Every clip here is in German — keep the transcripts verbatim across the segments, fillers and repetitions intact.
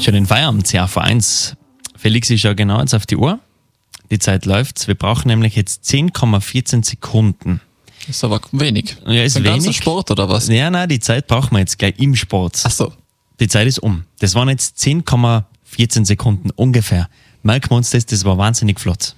Schon den Feierabend, C A V eins. Felix, ich schaue genau jetzt auf die Uhr. Die Zeit läuft. Wir brauchen nämlich jetzt zehn Komma vierzehn Sekunden. Das ist aber wenig. Ja, ist Ein wenig. ganzer Sport oder was? Ja, nein, die Zeit brauchen wir jetzt gleich im Sport. Ach so. Die Zeit ist um. Das waren jetzt zehn Komma vierzehn Sekunden ungefähr. Merken wir uns das, das war wahnsinnig flott.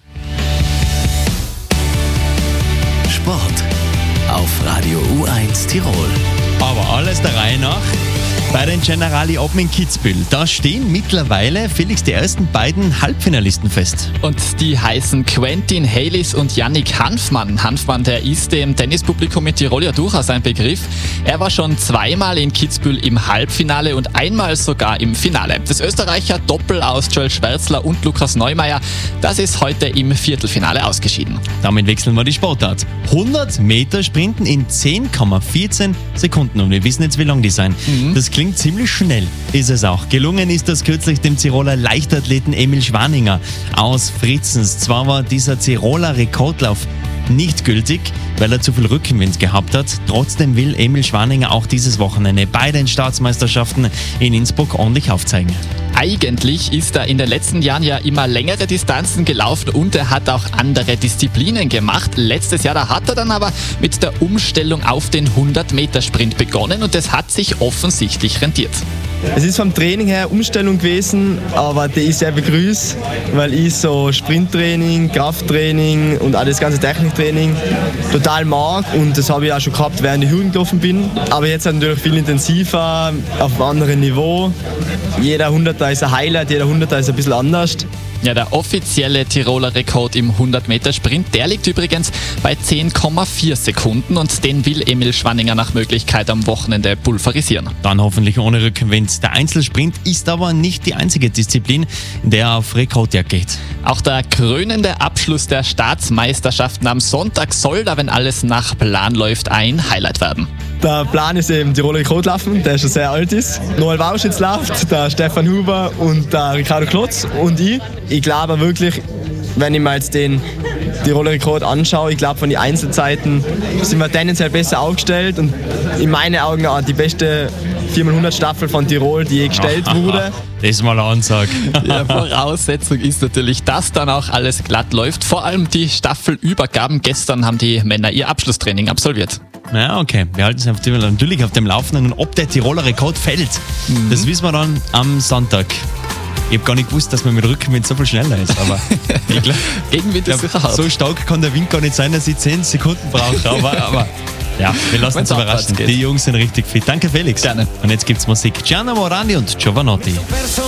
Sport auf Radio U eins Tirol. Aber alles der Reihe nach. Bei den Generali Open in Kitzbühel, da stehen mittlerweile, Felix, die ersten beiden Halbfinalisten fest. Und die heißen Quentin Haylis und Yannick Hanfmann. Hanfmann, der ist dem Tennispublikum in Tirol ja durchaus ein Begriff. Er war schon zweimal in Kitzbühel im Halbfinale und einmal sogar im Finale. Das Österreicher Doppel aus Joel Schwärzler und Lukas Neumeier, das ist heute im Viertelfinale ausgeschieden. Damit wechseln wir die Sportart. hundert Meter Sprinten in zehn Komma vierzehn Sekunden. Und wir wissen jetzt, wie lang die sein. Mhm. Das klingt ziemlich schnell, ist es auch. Gelungen ist das kürzlich dem Tiroler Leichtathleten Emil Schwaninger aus Fritzens. Zwar war dieser Tiroler Rekordlauf nicht gültig, weil er zu viel Rückenwind gehabt hat. Trotzdem will Emil Schwaninger auch dieses Wochenende bei den Staatsmeisterschaften in Innsbruck ordentlich aufzeigen. Eigentlich ist er in den letzten Jahren ja immer längere Distanzen gelaufen und er hat auch andere Disziplinen gemacht. Letztes Jahr, da hat er dann aber mit der Umstellung auf den hundert Meter Sprint begonnen und das hat sich offensichtlich rentiert. Es ist vom Training her Umstellung gewesen, aber die ist sehr begrüßt, weil ich so Sprinttraining, Krafttraining und alles ganze Techniktraining total mag und das habe ich auch schon gehabt, während ich Hürden gelaufen bin. Aber jetzt natürlich viel intensiver, auf einem anderen Niveau. Jeder Hunderter ist ein Highlight, jeder Hunderter ist ein bisschen anders. Ja, der offizielle Tiroler Rekord im hundert Meter Sprint, der liegt übrigens bei zehn Komma vier Sekunden und den will Emil Schwaninger nach Möglichkeit am Wochenende pulverisieren. Dann hoffentlich ohne Rückenwind. Der Einzelsprint ist aber nicht die einzige Disziplin, in der er auf Rekordjagd geht. Auch der krönende Abschluss der Staatsmeisterschaften am Sonntag soll da, wenn alles nach Plan läuft, ein Highlight werden. Der Plan ist eben Tiroler Rekordlaufen, der schon sehr alt ist. Noel Wauschitz läuft, der Stefan Huber und der Ricardo Klotz und ich. Ich glaube wirklich, wenn ich mir jetzt den Tiroler Rekord anschaue, ich glaube von den Einzelzeiten sind wir tendenziell besser aufgestellt und in meinen Augen auch die beste vier mal hundert Staffel von Tirol, die je gestellt wurde. Das ist mal eine Ansage. Ja, Voraussetzung ist natürlich, dass dann auch alles glatt läuft. Vor allem die Staffelübergaben. Gestern haben die Männer ihr Abschlusstraining absolviert. Ja, okay. Wir halten es natürlich auf dem Laufenden und ob der Tiroler Rekord fällt, mhm. das wissen wir dann am Sonntag. Ich habe gar nicht gewusst, dass man mit Rückenwind so viel schneller ist, aber ich glaube, Gegenwind ist sicher hart. So stark kann der Wind gar nicht sein, dass ich zehn Sekunden brauche, aber, aber ja, wir lassen uns überraschen. Die Jungs sind richtig fit. Danke Felix. Gerne. Und jetzt gibt's Musik. Gianna Morandi und Giovanotti.